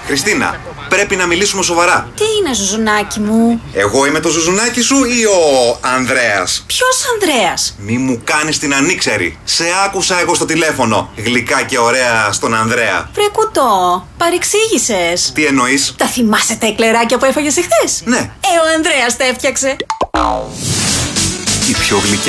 Χριστίνα, πρέπει να μιλήσουμε σοβαρά. Τι είναι, Ζουζουνάκι μου? Εγώ είμαι το Ζουζουνάκι σου ή ο Ανδρέας? Ποιος Ανδρέας? Μη μου κάνεις την ανήξερη. Σε άκουσα εγώ στο τηλέφωνο. Γλυκά και ωραία στον Ανδρέα. Βρε κουτό, παρεξήγησες. Τι εννοείς? Τα θυμάσαι τα εκλεράκια που έφαγες εχθές? Ναι. Ο Ανδρέας τα έφτιαξε. Η πιο γλυκιά